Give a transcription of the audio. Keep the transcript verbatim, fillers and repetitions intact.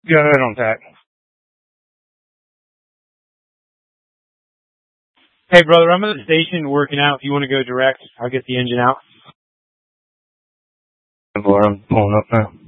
Go ahead on that. Hey, brother, I'm at the station working out. If you want to go direct, I'll get the engine out. I'm pulling up now.